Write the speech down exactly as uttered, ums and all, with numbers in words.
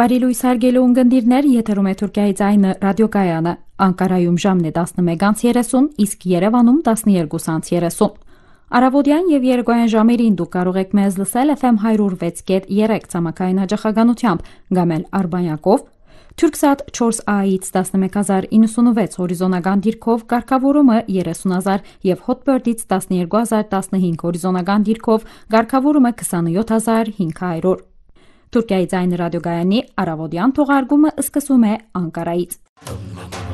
Բարի լույս հարգելի ունկնդիրներ, եթերում է Թուրքիայի ձայնը ռադիոկայանը, Անկարայում ժամն է տասնմեկ երեսուն, իսկ Երևանում տասնյոթ երեսուն։ Առավոտյան եւ երեկոյան ժամերին դուք կարող եք մեզ լսել F M one oh six point three ցամաքային հաճախականությամբ, կամ էլ Արբանյակով, Թուրքսատ four A-ից տասնմեկ հազար նավսանվեց հորիզոնական դիրքով, կարգավորումը երեսուն հազար եւ Hotbird-ից տասնյոթ հազար տասնհինգ հորիզոնական դիրքով, կարգավորումը քսանյոթ հազար հինգ հարյուր։ Թուրքիայի ձայնը ռադիոգայանի առավոտյան թողարկումը սկսում է Անկարայից։